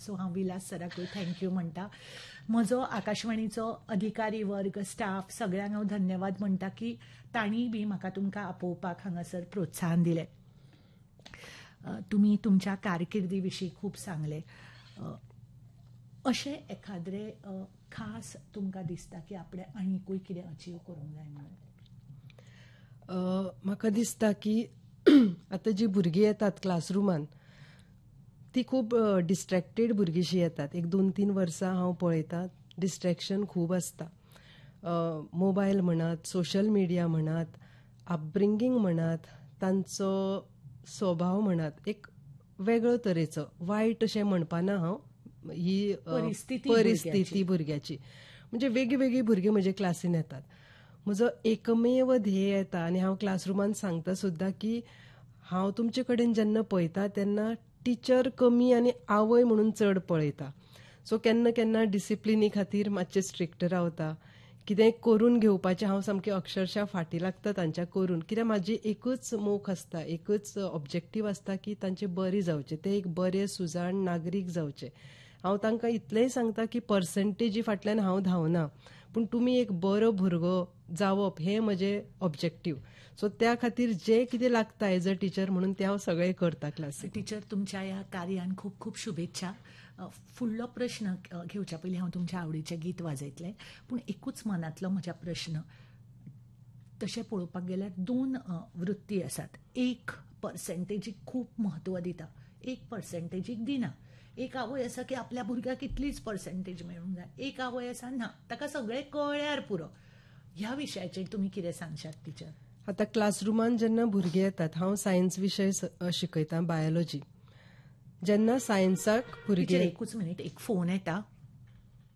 So हांव Vilas सराकूय thank you म्हणटा. म्हजो आकाशवाणीचो अधिकारी वर्ग, स्टाफ सगळ्यांक हांव धन्यवाद म्हणटा की तांणी बी म्हाका तुमकां आपोवपाक हांगासर प्रोत्साहन दिलें. तुमी तुमच्या कारकिर्दी विशीं खूब सांगलें. अशें एखाद्रे खास तुमकां दिसता की आपणे आनीकूय कितें अचीव करूंक जाय म्हणून? म्हाका दिसता की आतां जीं भुरगीं येतात क्लासरुमान ती खूब डिस्ट्रॅक्टेड भुरगींशी येतात. 1-2-3 वर्सां हांव पळयतां डिस्ट्रॅक्शन खूब आसता. मोबायल म्हणात, सोशल मिडिया म्हणात, अपब्रिंगींग म्हणात, तांचो स्वभाव म्हणात, एक वेगळो तरेचो वायट अशें म्हणपाना हांव ही परिस्थिती भुरग्याची. म्हणजे वेगळी वेगळी भुरगीं म्हजे क्लासीन येतात. म्हजो एकमेव ध्येय येता आनी हांव क्लासरुमान सांगता सुद्दां की हांव तुमचे कडेन जेन्ना पळयता तेन्ना टिचर कमी आनी आवय म्हणून चड पळयता. सो केन्ना केन्ना डिसिप्लिनी खातीर मातशें स्ट्रिक्ट रावता. कितेंय करून घेवपाचें हांव सामकें अक्षरशः फाटीं लागता तांच्या करून. कित्याक म्हाजी एकूच मोख आसता, एकूच ऑब्जेक्टीव आसता की तांचें बरें जावचें, ते एक बरे सुजाण नागरीक जावचे. हांव तांकां इतलेंय सांगता की पर्संटेजी फाटल्यान हांव धांवना, पूण तुमी एक बरो भुरगो जावप हें म्हजें ऑब्जेक्टीव. सो त्या खातीर जें कितें लागता एज अ टिचर म्हणून तें हांव सगळें करता क्लासीक. टिचर, तुमच्या ह्या कार्यान खूब खूब शुभेच्छा. फुडलो प्रश्न घेवच्या पयलीं हांव तुमच्या आवडीचें गीत वाजयतलें, पूण एकूच मनांतलो म्हज्या प्रश्न. तशें पळोवपाक गेल्यार 2 वृत्ती आसात. एक पर्संटेजीक खूब म्हत्व दिता, एक पर्संटेजीक दिना. एक आवय आसा की आपल्या भुरग्याक इतलीच पर्संटेज मेळूंक जाय, एक आवय आसा ना ताका सगळें कळ्यार पुरो. ह्या विशयाचेर तुमी कितें सांगशात टिचर? आतां क्लासरुमान जेन्ना भुरगे येतात, हांव सायन्स विशय शिकयतां, बायोलॉजी. जेन्ना सायन्साक भुरगे... एकूच मिनीट, एक फोन येता.